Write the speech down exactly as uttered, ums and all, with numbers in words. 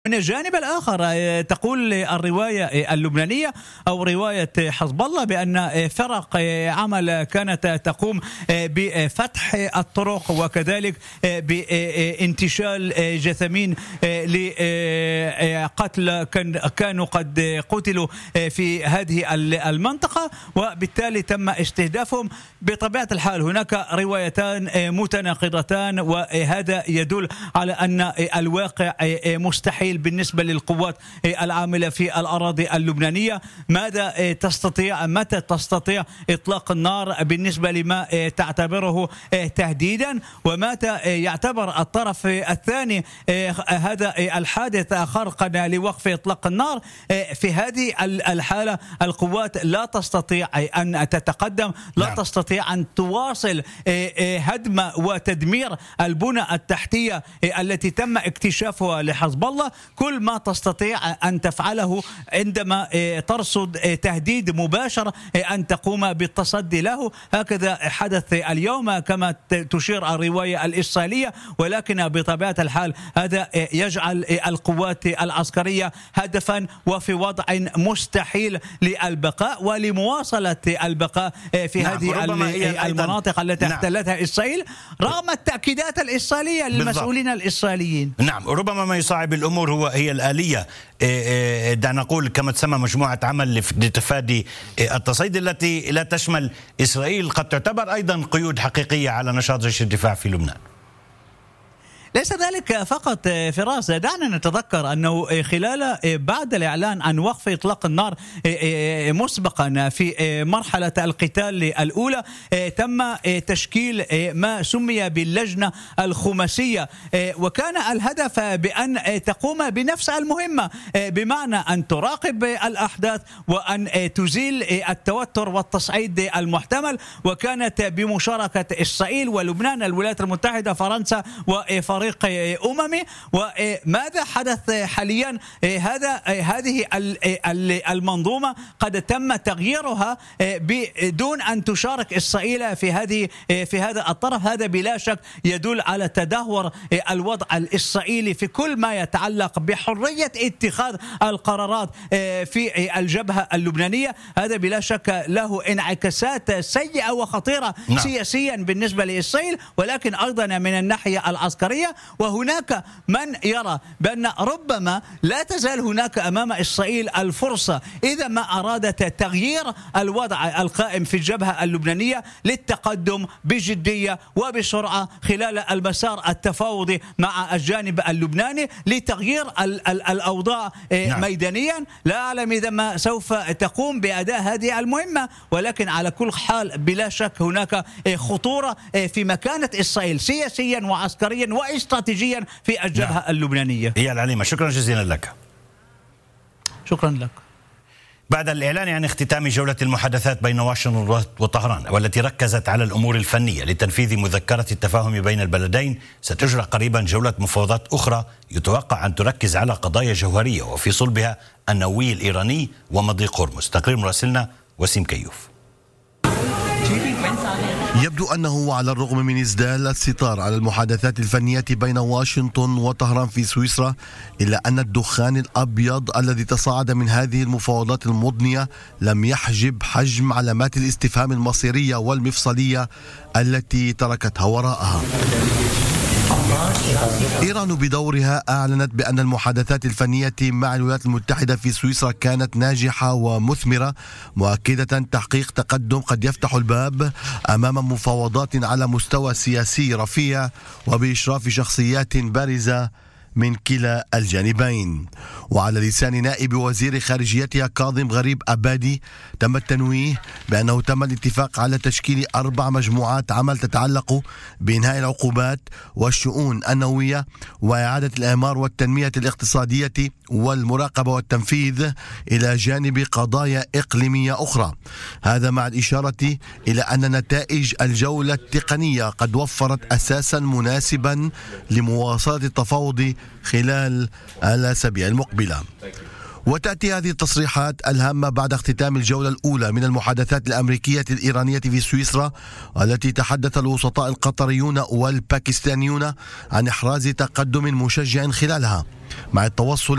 من الجانب الآخر تقول الرواية اللبنانية أو رواية حزب الله بأن فرق عمل كانت تقوم بفتح الطرق وكذلك بانتشال جثامين لقتل كانوا قد قتلوا في هذه المنطقة، وبالتالي تم استهدافهم. بطبيعة الحال هناك روايتان متناقضتان، وهذا يدل على أن الواقع مستحيل بالنسبة للقوات العاملة في الأراضي اللبنانية. ماذا تستطيع متى تستطيع إطلاق النار بالنسبة لما تعتبره تهديدا، ومتى يعتبر الطرف الثاني هذا الحادث خرقا لوقف إطلاق النار؟ في هذه الحالة القوات لا تستطيع أن تتقدم، لا نعم. تستطيع أن تواصل هدم وتدمير البنى التحتية التي تم اكتشافها لحزب الله. كل ما تستطيع أن تفعله عندما ترصد تهديد مباشر أن تقوم بالتصدي له. هكذا حدث اليوم كما تشير الرواية الإسرائيلية، ولكن بطبيعة الحال هذا يجعل القوات العسكرية هدفا وفي وضع مستحيل للبقاء ولمواصلة البقاء في نعم. هذه المناطق التي نعم. احتلتها إسرائيل رغم التأكيدات الإسرائيلية للمسؤولين الإسرائيليين. نعم، ربما ما يصعب الأمور هو هي الآلية، دعنا نقول كما تسمى مجموعة عمل لتفادي التصعيد التي لا تشمل إسرائيل، قد تعتبر أيضا قيود حقيقية على نشاط جيش الدفاع في لبنان. ليس ذلك فقط فراس، دعنا نتذكر أنه خلال بعد الإعلان عن وقف إطلاق النار مسبقا في مرحلة القتال الأولى تم تشكيل ما سمي باللجنة الخماسية، وكان الهدف بأن تقوم بنفس المهمة، بمعنى أن تراقب الأحداث وأن تزيل التوتر والتصعيد المحتمل. وكانت بمشاركة إسرائيل ولبنان، الولايات المتحدة، فرنسا وفرنسا فريق أممي. وماذا حدث حاليا؟ هذا هذه المنظومة قد تم تغييرها بدون أن تشارك إسرائيل في هذه في هذا الطرف. هذا بلا شك يدل على تدهور الوضع الإسرائيلي في كل ما يتعلق بحرية اتخاذ القرارات في الجبهة اللبنانية. هذا بلا شك له انعكاسات سيئة وخطيرة نعم. سياسيا بالنسبة لإسرائيل، ولكن أيضا من الناحية العسكرية. وهناك من يرى بأن ربما لا تزال هناك أمام إسرائيل الفرصة إذا ما أرادت تغيير الوضع القائم في الجبهة اللبنانية للتقدم بجدية وبسرعة خلال المسار التفاوضي مع الجانب اللبناني لتغيير ال ال الأوضاع نعم. ميدانيا. لا أعلم إذا ما سوف تقوم بأداء هذه المهمة، ولكن على كل حال بلا شك هناك خطورة في مكانة إسرائيل سياسيا وعسكريا واستراتيجيا في الجبهة نعم. اللبنانية. إياد العليمة، شكرا جزيلا لك. شكرا لك. بعد الإعلان عن اختتام جولة المحادثات بين واشنطن وطهران، والتي ركزت على الأمور الفنية لتنفيذ مذكرة التفاهم بين البلدين، ستجرى قريبا جولة مفاوضات أخرى يتوقع أن تركز على قضايا جوهرية وفي صلبها النووي الإيراني ومضيق هرمز. تقرير مراسلنا وسيم كيوف. يبدو أنه على الرغم من إسدال الستار على المحادثات الفنية بين واشنطن وطهران في سويسرا، إلا أن الدخان الأبيض الذي تصاعد من هذه المفاوضات المضنية لم يحجب حجم علامات الاستفهام المصيرية والمفصلية التي تركتها وراءها. إيران بدورها أعلنت بأن المحادثات الفنية مع الولايات المتحدة في سويسرا كانت ناجحة ومثمرة، مؤكدة تحقيق تقدم قد يفتح الباب أمام مفاوضات على مستوى سياسي رفيع وبإشراف شخصيات بارزة من كلا الجانبين. وعلى لسان نائب وزير خارجيتها كاظم غريب أبادي، تم التنويه بأنه تم الاتفاق على تشكيل أربع مجموعات عمل تتعلق بإنهاء العقوبات والشؤون النووية وإعادة الإعمار والتنمية الاقتصادية والمراقبة والتنفيذ، إلى جانب قضايا إقليمية أخرى. هذا مع الإشارة إلى أن نتائج الجولة التقنية قد وفرت أساسا مناسبا لمواصلة التفاوض خلال الأسابيع المقبلة. وتأتي هذه التصريحات الهامة بعد اختتام الجولة الأولى من المحادثات الأمريكية الإيرانية في سويسرا، التي تحدث الوسطاء القطريون والباكستانيون عن إحراز تقدم مشجع خلالها، مع التوصل